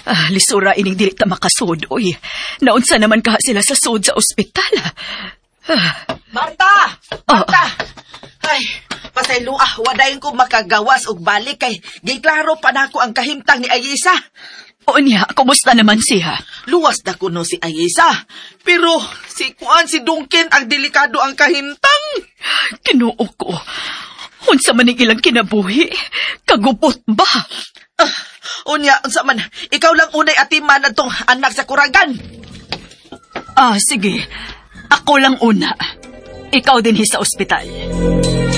Lisura ining dili ta makasud, uy. Naunsa naman kaha sila sa sud sa ospital. Marta! Marta! Ay, pasayloa, wadayon ko makagawas og balik kay giklaro pa nako ang kahimtang ni Ayisa. O niya, kumusta naman siya? Luwas na kuno si Ayisa. Pero si Duncan ang delikado ang kahimtang. Tinuo ko. Unsa man ilang kinabuhi? Kagupot ba? Unya, unsa man, ikaw lang unay atiman atong anak sa kuragan. Sige. Ako lang una. Ikaw din sa ospital.